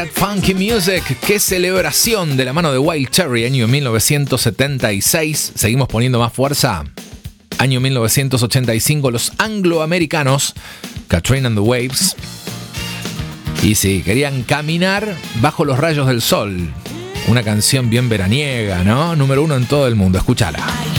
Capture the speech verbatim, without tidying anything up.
Funky Music, qué celebración de la mano de Wild Cherry, año mil novecientos setenta y seis. Seguimos poniendo más fuerza. Año mil novecientos ochenta y cinco, los angloamericanos, Katrina and the Waves. Y sí, querían caminar bajo los rayos del sol. Una canción bien veraniega, ¿no? Número uno en todo el mundo, escúchala.